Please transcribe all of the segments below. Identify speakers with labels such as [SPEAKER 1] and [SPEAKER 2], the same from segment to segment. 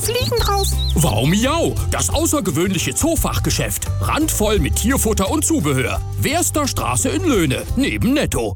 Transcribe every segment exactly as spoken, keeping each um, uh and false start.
[SPEAKER 1] hier Fliegen drauf.
[SPEAKER 2] Wow Miau, das außergewöhnliche Zoofachgeschäft. Randvoll mit Tierfutter und Zubehör. Wehrster Straße in Löhne, neben Netto.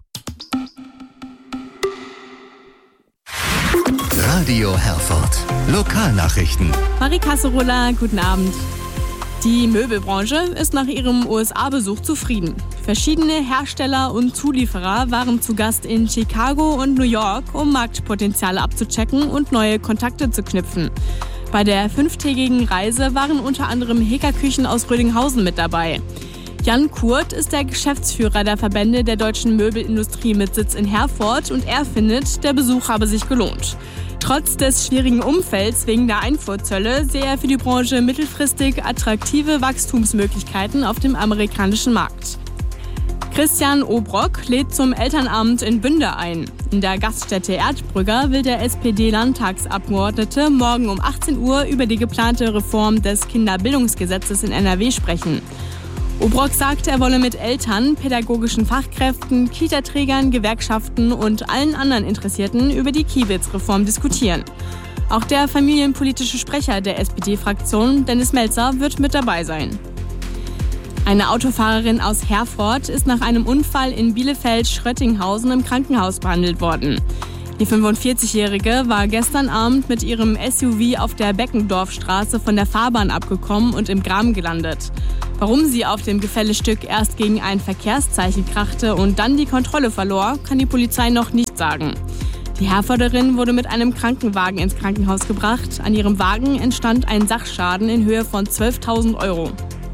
[SPEAKER 3] Radio Herford. Lokalnachrichten.
[SPEAKER 4] Marie Kasserola, guten Abend. Die Möbelbranche ist nach ihrem U S A-Besuch zufrieden. Verschiedene Hersteller und Zulieferer waren zu Gast in Chicago und New York, um Marktpotenziale abzuchecken und neue Kontakte zu knüpfen. Bei der fünftägigen Reise waren unter anderem Heka Küchen aus Rödinghausen mit dabei. Jan Kurt ist der Geschäftsführer der Verbände der deutschen Möbelindustrie mit Sitz in Herford und er findet, der Besuch habe sich gelohnt. Trotz des schwierigen Umfelds wegen der Einfuhrzölle sehe er für die Branche mittelfristig attraktive Wachstumsmöglichkeiten auf dem amerikanischen Markt. Christian Obrock lädt zum Elternabend in Bünde ein. In der Gaststätte Erdbrügger will der S P D-Landtagsabgeordnete morgen um achtzehn Uhr über die geplante Reform des Kinderbildungsgesetzes in N R W sprechen. Obrock sagt, er wolle mit Eltern, pädagogischen Fachkräften, Kita-Trägern, Gewerkschaften und allen anderen Interessierten über die Kiebitz-Reform diskutieren. Auch der familienpolitische Sprecher der S P D-Fraktion, Dennis Melzer, wird mit dabei sein. Eine Autofahrerin aus Herford ist nach einem Unfall in Bielefeld-Schröttinghausen im Krankenhaus behandelt worden. Die fünfundvierzigjährige war gestern Abend mit ihrem S U V auf der Beckendorfstraße von der Fahrbahn abgekommen und im Graben gelandet. Warum sie auf dem Gefällestück erst gegen ein Verkehrszeichen krachte und dann die Kontrolle verlor, kann die Polizei noch nicht sagen. Die Herforderin wurde mit einem Krankenwagen ins Krankenhaus gebracht. An ihrem Wagen entstand ein Sachschaden in Höhe von zwölftausend Euro.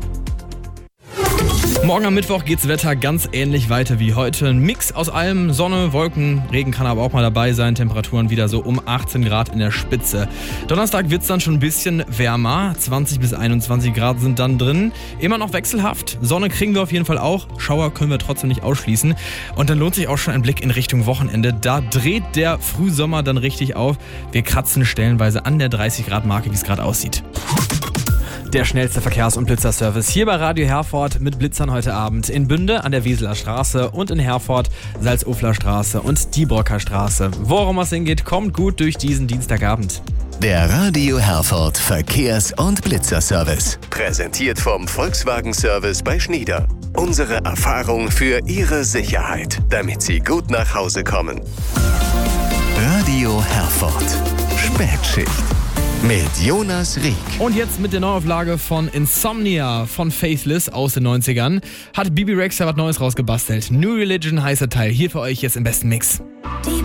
[SPEAKER 5] Morgen am Mittwoch geht's Wetter ganz ähnlich weiter wie heute. Ein Mix aus allem, Sonne, Wolken, Regen kann aber auch mal dabei sein. Temperaturen wieder so um achtzehn Grad in der Spitze. Donnerstag wird's dann schon ein bisschen wärmer. zwanzig bis einundzwanzig Grad sind dann drin. Immer noch wechselhaft. Sonne kriegen wir auf jeden Fall auch. Schauer können wir trotzdem nicht ausschließen. Und dann lohnt sich auch schon ein Blick in Richtung Wochenende. Da dreht der Frühsommer dann richtig auf. Wir kratzen stellenweise an der dreißig Grad Marke, wie es gerade aussieht.
[SPEAKER 6] Der schnellste Verkehrs- und Blitzerservice hier bei Radio Herford mit Blitzern heute Abend in Bünde an der Wieseler Straße und in Herford Salzufler Straße und Diebrocker Straße. Worum es hingeht, kommt gut durch diesen Dienstagabend.
[SPEAKER 3] Der Radio Herford Verkehrs- und Blitzerservice. Präsentiert vom Volkswagen Service bei Schnieder. Unsere Erfahrung für Ihre Sicherheit, damit Sie gut nach Hause kommen. Radio Herford. Spätschicht. Mit Jonas Rieck.
[SPEAKER 5] Und jetzt mit der Neuauflage von Insomnia von Faithless aus den neunzigern hat Bibi Rexha was Neues rausgebastelt. New Religion heißt der Teil. Hier für euch jetzt im besten Mix.